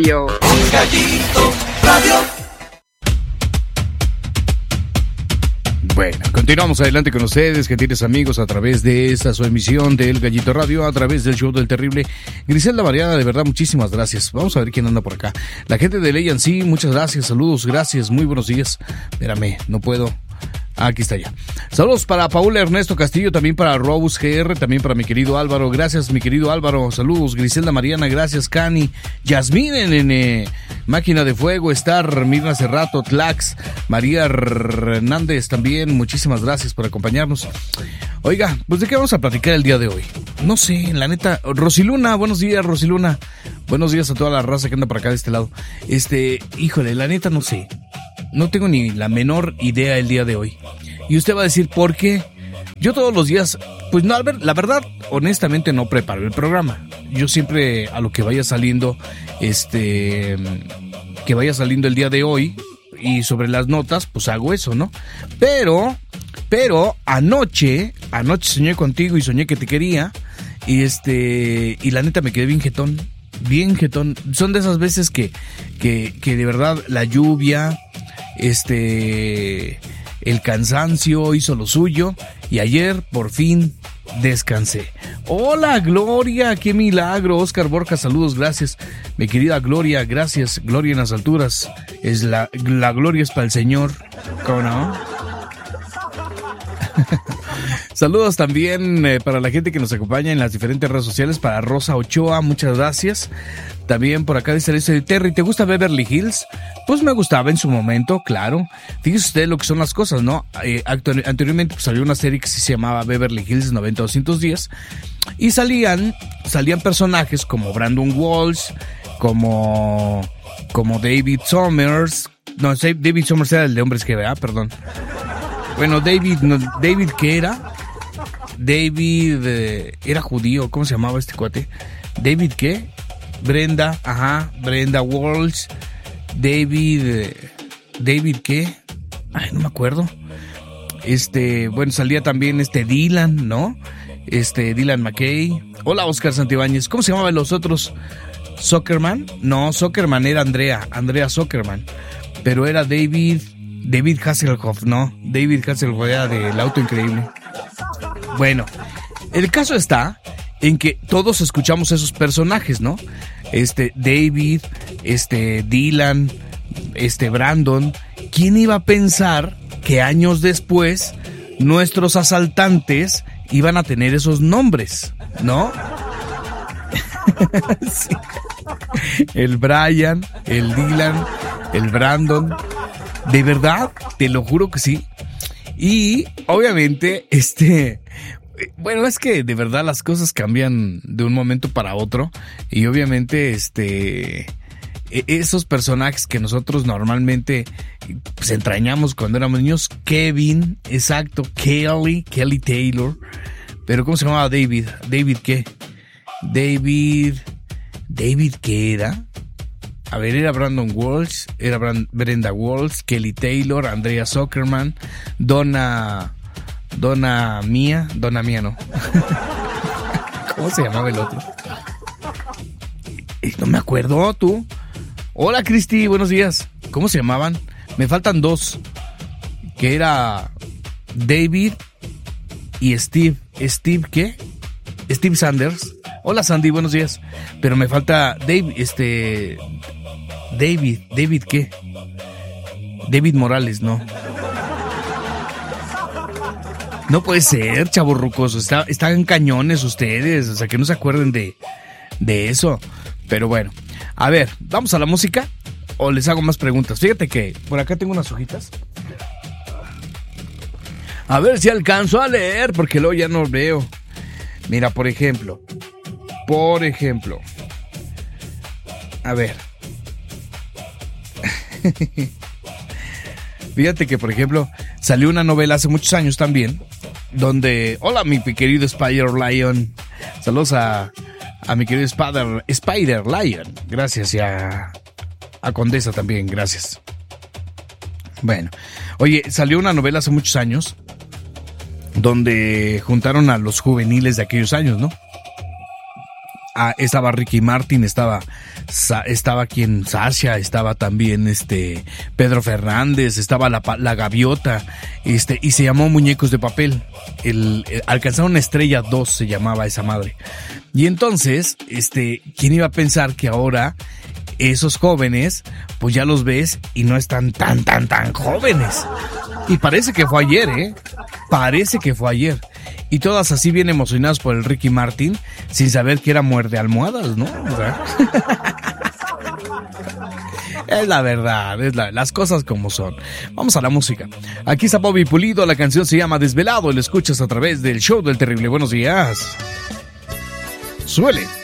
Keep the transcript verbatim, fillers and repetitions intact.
Yo. El Gallito Radio. Bueno, continuamos adelante con ustedes, gentiles amigos, a través de esta su emisión del Gallito Radio, a través del show del terrible. Griselda Mariana, de verdad, muchísimas gracias. Vamos a ver quién anda por acá. La gente de Ley sí, muchas gracias, saludos, gracias, muy buenos días. Espérame, no puedo. Ah, aquí está ya. Saludos para Paul Ernesto Castillo, también para Robus G R, también para mi querido Álvaro. Gracias, mi querido Álvaro. Saludos, Griselda Mariana, gracias, Cani. Yasmín, Nene, Máquina de Fuego, Star, Mirna Cerrato, Tlax, María Hernández también. Muchísimas gracias por acompañarnos. Oiga, pues ¿de qué vamos a platicar el día de hoy? No sé, la neta. Rosiluna, buenos días, Rosiluna. Buenos días a toda la raza que anda por acá de este lado. Este, híjole, la neta no sé. No tengo ni la menor idea el día de hoy. Y usted va a decir, ¿por qué? Yo todos los días, pues no, la verdad, honestamente no preparo el programa. Yo siempre a lo que vaya saliendo, este, que vaya saliendo el día de hoy y sobre las notas, pues hago eso, ¿no? Pero, pero anoche, anoche soñé contigo y soñé que te quería y este, y la neta me quedé bien jetón, bien jetón. Son de esas veces que, que, que de verdad la lluvia, este, el cansancio hizo lo suyo y ayer por fin descansé. Hola Gloria, qué milagro. Oscar Borja, saludos, gracias. Mi querida Gloria, gracias. Gloria en las alturas. Es la, la gloria es para el Señor. ¿Cómo no? Saludos también eh, para la gente que nos acompaña en las diferentes redes sociales. Para Rosa Ochoa, muchas gracias. También por acá dice, dice Terry, ¿te gusta Beverly Hills? Pues me gustaba en su momento, claro. Fíjese usted lo que son las cosas, ¿no? Eh, actu- anteriormente pues, salió una serie que sí se llamaba Beverly Hills noventa a doscientos días. Y salían, salían personajes como Brandon Walsh, como, como David Summers. No, David Summers era el de Hombres G, ¿verdad? Perdón. Bueno, David, no, David, ¿qué era? David, eh, era judío, ¿cómo se llamaba este cuate? David, ¿qué? Brenda, ajá, Brenda Walsh. David, eh, David, ¿qué? Ay, no me acuerdo. Este, bueno, salía también este Dylan, ¿no? Este, Dylan McKay. Hola, Oscar Santibáñez. ¿Cómo se llamaban los otros? ¿Zuckerman? No, Zuckerman era Andrea, Andrea Zuckerman. Pero era David... David Hasselhoff, no, David Hasselhoff era del Auto Increíble. Bueno, el caso está en que todos escuchamos esos personajes, ¿no? Este, David, este, Dylan, este, Brandon. ¿Quién iba a pensar que años después nuestros asaltantes iban a tener esos nombres, ¿no? Sí. El Brian, el Dylan, el Brandon. De verdad, te lo juro que sí. Y obviamente, este, bueno, es que de verdad las cosas cambian de un momento para otro. Y obviamente, este, esos personajes que nosotros normalmente pues, entrañamos cuando éramos niños, Kevin, exacto, Kelly, Kelly Taylor. Pero ¿cómo se llamaba David? ¿David qué? David, ¿David qué era? A ver, era Brandon Walsh, era Brand- Brenda Walsh, Kelly Taylor, Andrea Zuckerman, Donna... Donna Mía, Donna Mía no. ¿Cómo se llamaba el otro? No me acuerdo, tú. Hola, Cristi, buenos días. ¿Cómo se llamaban? Me faltan dos. Que era David y Steve. ¿Steve qué? Steve Sanders. Hola, Sandy, buenos días. Pero me falta David, este... David, ¿David qué? David Morales, no. No puede ser, chavorrucos. Está, están cañones ustedes. O sea, que no se acuerden de, de eso. Pero bueno. A ver, ¿vamos a la música? ¿O les hago más preguntas? Fíjate que por acá tengo unas hojitas. A ver si alcanzo a leer, porque luego ya no veo. Mira, por ejemplo. Por ejemplo. A ver. Fíjate que, por ejemplo, salió una novela hace muchos años también, donde... Hola, mi querido Spider Lion. Saludos a, a mi querido Spider, Spider Lion. Gracias, y a, a Condesa también, gracias. Bueno, oye, salió una novela hace muchos años, donde juntaron a los juveniles de aquellos años, ¿no? ah, estaba Ricky Martin, estaba, estaba quien Sasha, estaba también este Pedro Fernández, estaba la, la Gaviota, este, y se llamó Muñecos de Papel. El, el Alcanzar una Estrella dos se llamaba esa madre. Y entonces, este, ¿quién iba a pensar que ahora esos jóvenes, pues ya los ves y no están tan, tan, tan jóvenes? Y parece que fue ayer, ¿eh? Parece que fue ayer. Y todas así bien emocionadas por el Ricky Martin, sin saber que era muerde almohadas, ¿no? O sea, es la verdad, es la, las cosas como son. Vamos a la música. Aquí está Bobby Pulido, la canción se llama Desvelado, y lo escuchas a través del Show del Terrible. Buenos días. Suele.